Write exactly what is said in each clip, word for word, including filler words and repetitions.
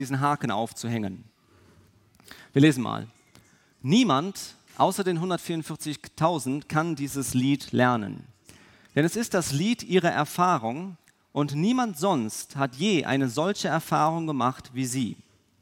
diesen Haken aufzuhängen. Wir lesen mal. Niemand außer den hundertvierundvierzigtausend kann dieses Lied lernen. Denn es ist das Lied ihrer Erfahrung und niemand sonst hat je eine solche Erfahrung gemacht wie sie.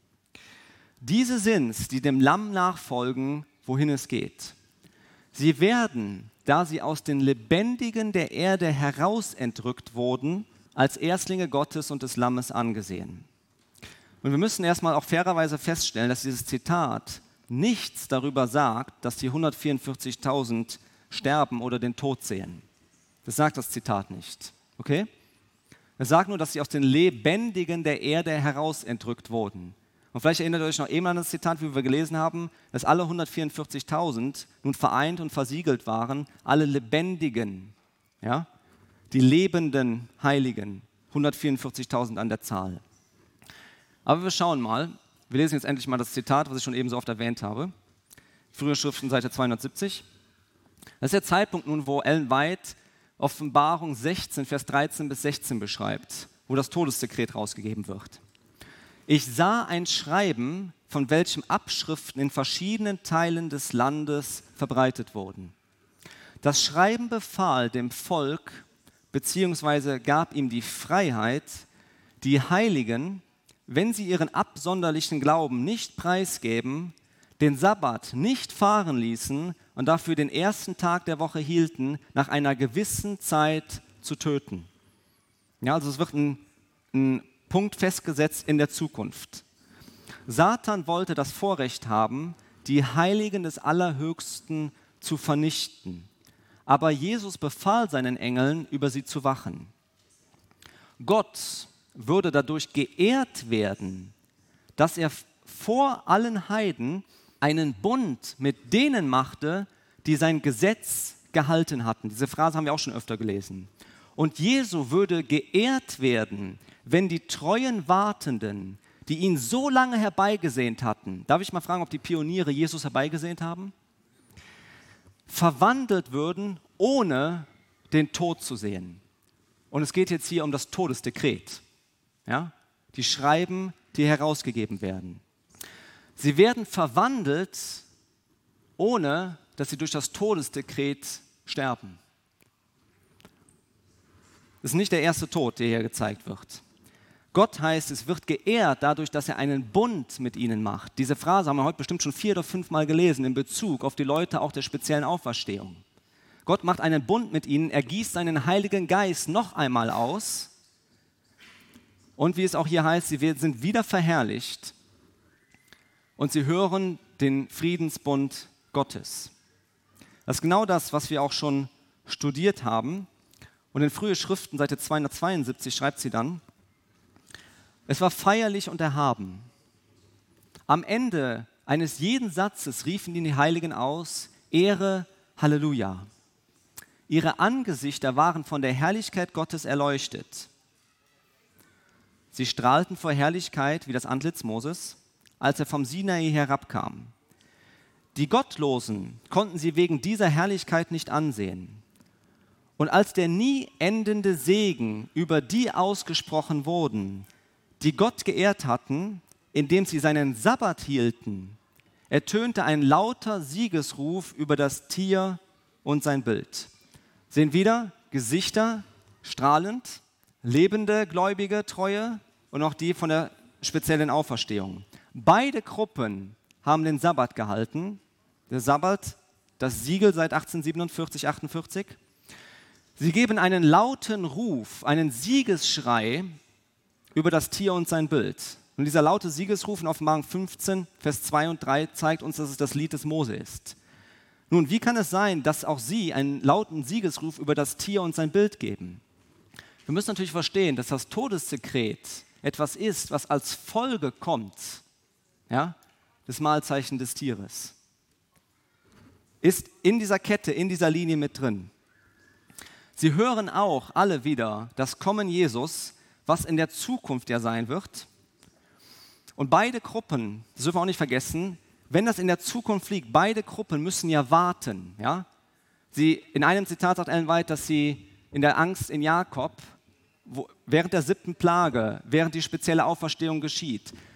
Diese sind's, die dem Lamm nachfolgen, wohin es geht. Sie werden, da sie aus den Lebendigen der Erde herausentrückt wurden, als Erstlinge Gottes und des Lammes angesehen. Und wir müssen erstmal auch fairerweise feststellen, dass dieses Zitat nichts darüber sagt, dass die hundertvierundvierzigtausend sterben oder den Tod sehen. Das sagt das Zitat nicht. Okay? Es sagt nur, dass sie aus den Lebendigen der Erde herausentrückt wurden. Und vielleicht erinnert ihr euch noch eben an das Zitat, wie wir gelesen haben, dass alle hundertvierundvierzigtausend nun vereint und versiegelt waren, alle Lebendigen, ja? Die lebenden Heiligen, hundertvierundvierzigtausend an der Zahl. Aber wir schauen mal, wir lesen jetzt endlich mal das Zitat, was ich schon eben so oft erwähnt habe. Frühe Schriften, Seite zweihundertsiebzig. Das ist der Zeitpunkt nun, wo Ellen White Offenbarung sechzehn, Vers dreizehn bis sechzehn beschreibt, wo das Todessekret rausgegeben wird. Ich sah ein Schreiben, von welchem Abschriften in verschiedenen Teilen des Landes verbreitet wurden. Das Schreiben befahl dem Volk, beziehungsweise gab ihm die Freiheit, die Heiligen, wenn sie ihren absonderlichen Glauben nicht preisgeben, den Sabbat nicht fahren ließen und dafür den ersten Tag der Woche hielten, nach einer gewissen Zeit zu töten. Ja, also es wird ein, ein Punkt festgesetzt in der Zukunft. Satan wollte das Vorrecht haben, die Heiligen des Allerhöchsten zu vernichten. Aber Jesus befahl seinen Engeln, über sie zu wachen. Gott würde dadurch geehrt werden, dass er vor allen Heiden einen Bund mit denen machte, die sein Gesetz gehalten hatten. Diese Phrase haben wir auch schon öfter gelesen. Und Jesu würde geehrt werden, wenn die treuen Wartenden, die ihn so lange herbeigesehnt hatten, darf ich mal fragen, ob die Pioniere Jesus herbeigesehnt haben? Verwandelt würden, ohne den Tod zu sehen. Und es geht jetzt hier um das Todesdekret. Ja? Die Schreiben, die herausgegeben werden. Sie werden verwandelt, ohne dass sie durch das Todesdekret sterben. Das ist nicht der erste Tod, der hier gezeigt wird. Gott heißt, es wird geehrt dadurch, dass er einen Bund mit ihnen macht. Diese Phrase haben wir heute bestimmt schon vier oder fünf Mal gelesen in Bezug auf die Leute auch der speziellen Auferstehung. Gott macht einen Bund mit ihnen, er gießt seinen Heiligen Geist noch einmal aus. Und wie es auch hier heißt, sie sind wieder verherrlicht und sie hören den Friedensbund Gottes. Das ist genau das, was wir auch schon studiert haben. Und in Frühe Schriften, Seite zweihundertzweiundsiebzig, schreibt sie dann, es war feierlich und erhaben. Am Ende eines jeden Satzes riefen die Heiligen aus, Ehre, Halleluja. Ihre Angesichter waren von der Herrlichkeit Gottes erleuchtet. Sie strahlten vor Herrlichkeit wie das Antlitz Moses, als er vom Sinai herabkam. Die Gottlosen konnten sie wegen dieser Herrlichkeit nicht ansehen. Und als der nie endende Segen über die ausgesprochen wurden, die Gott geehrt hatten, indem sie seinen Sabbat hielten, ertönte ein lauter Siegesruf über das Tier und sein Bild. Sehen wieder Gesichter, strahlend, lebende, gläubige, treue und auch die von der speziellen Auferstehung. Beide Gruppen haben den Sabbat gehalten. Der Sabbat, das Siegel seit achtzehnhundertsiebenundvierzig, achtundvierzig. Sie geben einen lauten Ruf, einen Siegesschrei über das Tier und sein Bild. Und dieser laute Siegesruf in Offenbarung fünfzehn, Vers zwei und drei zeigt uns, dass es das Lied des Mose ist. Nun, wie kann es sein, dass auch sie einen lauten Siegesruf über das Tier und sein Bild geben? Wir müssen natürlich verstehen, dass das Todessekret etwas ist, was als Folge kommt, ja, des Mahlzeichen des Tieres. Ist in dieser Kette, in dieser Linie mit drin. Sie hören auch alle wieder das Kommen Jesus, was in der Zukunft ja sein wird. Und beide Gruppen, das dürfen wir auch nicht vergessen, wenn das in der Zukunft liegt, beide Gruppen müssen ja warten. Ja? Sie, in einem Zitat sagt Ellen White, dass sie in der Angst in Jakob, wo, während der siebten Plage, während die spezielle Auferstehung geschieht,